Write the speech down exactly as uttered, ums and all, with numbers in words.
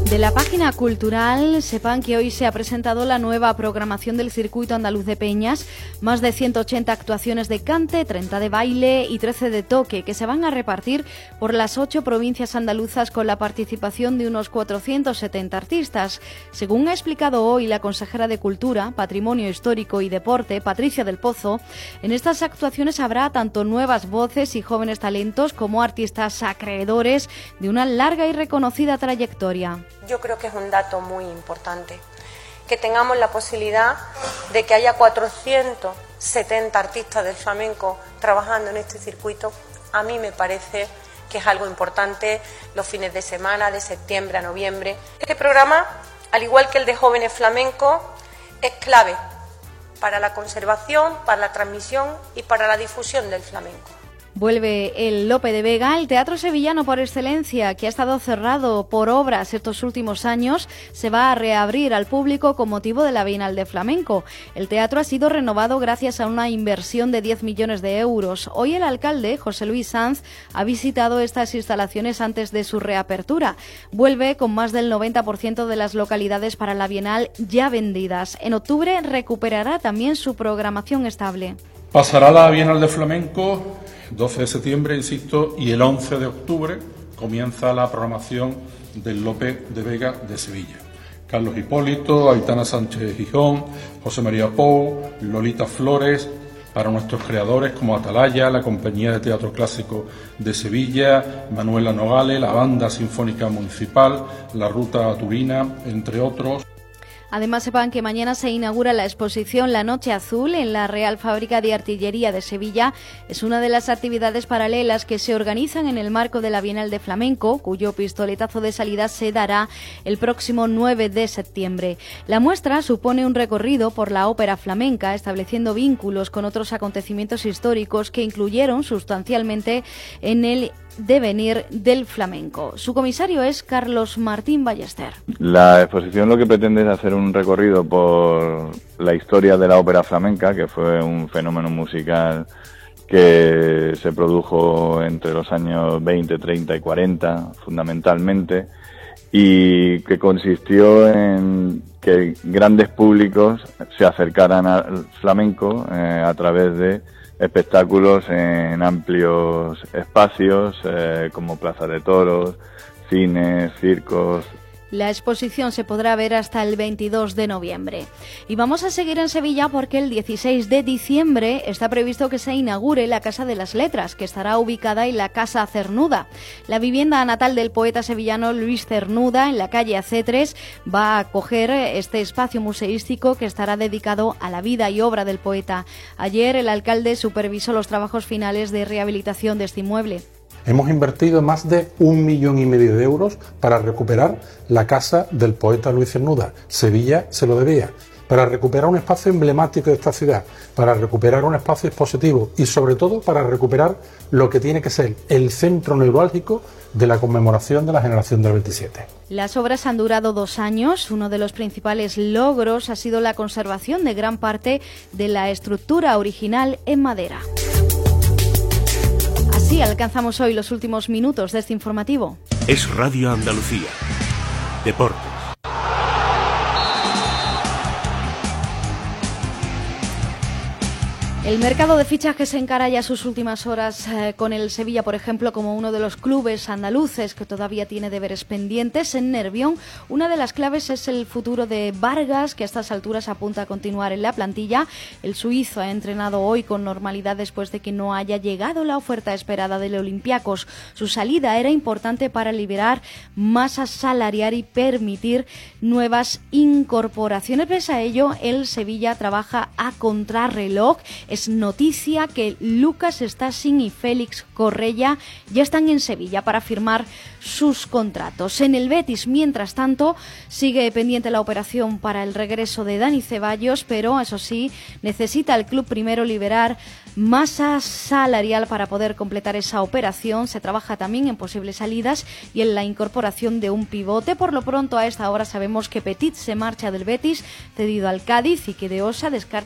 De la página cultural, sepan que hoy se ha presentado la nueva programación del Circuito Andaluz de Peñas, más de ciento ochenta actuaciones de cante, treinta de baile y trece de toque, que se van a repartir por las ocho provincias andaluzas con la participación de unos cuatrocientos setenta artistas. Según ha explicado hoy la consejera de Cultura, Patrimonio Histórico y Deporte, Patricia del Pozo, en estas actuaciones habrá tanto nuevas voces y jóvenes talentos como artistas acreedores de una larga y reconocida trayectoria. Yo creo que es un dato muy importante, que tengamos la posibilidad de que haya cuatrocientos setenta artistas del flamenco trabajando en este circuito. A mí me parece que es algo importante los fines de semana, de septiembre a noviembre. Este programa, al igual que el de Jóvenes Flamencos, es clave para la conservación, para la transmisión y para la difusión del flamenco. Vuelve el Lope de Vega, el teatro sevillano por excelencia, que ha estado cerrado por obras estos últimos años, se va a reabrir al público con motivo de la Bienal de Flamenco. El teatro ha sido renovado gracias a una inversión de diez millones de euros. Hoy el alcalde, José Luis Sanz, ha visitado estas instalaciones antes de su reapertura. Vuelve con más del noventa por ciento de las localidades para la Bienal ya vendidas. En octubre recuperará también su programación estable. Pasará la Bienal de Flamenco doce de septiembre, insisto, y el once de octubre comienza la programación del Lope de Vega de Sevilla. Carlos Hipólito, Aitana Sánchez Gijón, José María Pou, Lolita Flores, para nuestros creadores como Atalaya, la Compañía de Teatro Clásico de Sevilla, Manuela Nogales, la Banda Sinfónica Municipal, la Ruta Turina, entre otros. Además, sepan que mañana se inaugura la exposición La Noche Azul en la Real Fábrica de Artillería de Sevilla. Es una de las actividades paralelas que se organizan en el marco de la Bienal de Flamenco, cuyo pistoletazo de salida se dará el próximo nueve de septiembre. La muestra supone un recorrido por la ópera flamenca, estableciendo vínculos con otros acontecimientos históricos que incluyeron sustancialmente en el devenir del flamenco. Su comisario es Carlos Martín Ballester. La exposición lo que pretende es hacer un recorrido por la historia de la ópera flamenca, que fue un fenómeno musical que se produjo entre los años veinte, treinta y cuarenta, fundamentalmente, y que consistió en que grandes públicos se acercaran al flamenco eh, a través de espectáculos en amplios espacios eh, como Plaza de Toros, cines, circos. La exposición se podrá ver hasta el veintidós de noviembre. Y vamos a seguir en Sevilla porque el dieciséis de diciembre está previsto que se inaugure la Casa de las Letras, que estará ubicada en la Casa Cernuda. La vivienda natal del poeta sevillano Luis Cernuda, en la calle Acetres, va a acoger este espacio museístico que estará dedicado a la vida y obra del poeta. Ayer el alcalde supervisó los trabajos finales de rehabilitación de este inmueble. Hemos invertido más de un millón y medio de euros para recuperar la casa del poeta Luis Cernuda. Sevilla se lo debía. Para recuperar un espacio emblemático de esta ciudad, para recuperar un espacio expositivo y sobre todo para recuperar lo que tiene que ser el centro neurálgico de la conmemoración de la generación del veintisiete. Las obras han durado dos años. Uno de los principales logros ha sido la conservación de gran parte de la estructura original en madera. Así alcanzamos hoy los últimos minutos de este informativo. Es Radio Andalucía. Deportes. El mercado de fichajes se encara ya sus últimas horas eh, con el Sevilla, por ejemplo, como uno de los clubes andaluces que todavía tiene deberes pendientes. En Nervión, una de las claves es el futuro de Vargas, que a estas alturas apunta a continuar en la plantilla. El suizo ha entrenado hoy con normalidad después de que no haya llegado la oferta esperada del Olympiacos. Su salida era importante para liberar masa salarial y permitir nuevas incorporaciones. Pese a ello, el Sevilla trabaja a contrarreloj. Es noticia que Lucas Stásing y Félix Correia ya están en Sevilla para firmar sus contratos. En el Betis, mientras tanto, sigue pendiente la operación para el regreso de Dani Ceballos, pero eso sí, necesita el club primero liberar masa salarial para poder completar esa operación. Se trabaja también en posibles salidas y en la incorporación de un pivote. Por lo pronto, a esta hora sabemos que Petit se marcha del Betis, cedido al Cádiz, y que De Osa descarta